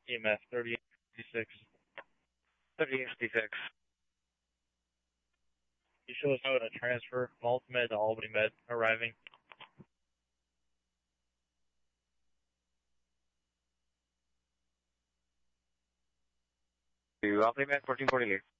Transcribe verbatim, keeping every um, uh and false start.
E M F thirty-eight fifty-six. thirty-eight fifty-six. You show us how to transfer Multimed to Albany Med arriving. To Albany Med fourteen forty-eight.